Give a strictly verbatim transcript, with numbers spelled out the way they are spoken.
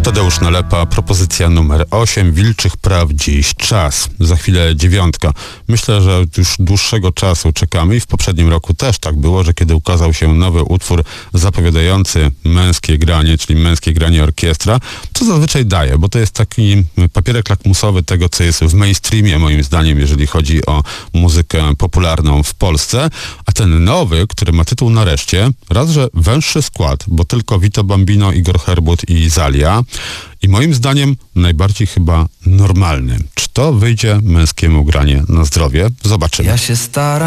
Tadeusz Nalepa, propozycja numer osiem, Wilczych Praw dziś czas. Za chwilę dziewiątka. Myślę, że już dłuższego czasu czekamy i w poprzednim roku też tak było, że kiedy ukazał się nowy utwór zapowiadający męskie granie, czyli męskie granie orkiestra, co zazwyczaj daje, bo to jest taki papierek lakmusowy tego, co jest w mainstreamie, moim zdaniem, jeżeli chodzi o muzykę popularną w Polsce, a ten nowy, który ma tytuł Nareszcie, raz, że węższy skład, bo tylko Vito Bambino, Igor Herbut i Zalia, i moim zdaniem najbardziej chyba normalny. Czy to wyjdzie męskiemu granie na zdrowie? Zobaczymy. Ja się staram.